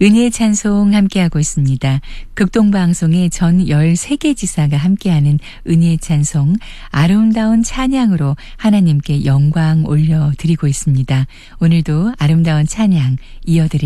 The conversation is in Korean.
은혜의 찬송 함께하고 있습니다. 극동방송의 전 13개 지사가 함께하는 은혜의 찬송, 아름다운 찬양으로 하나님께 영광 올려드리고 있습니다. 오늘도 아름다운 찬양 이어드립니다.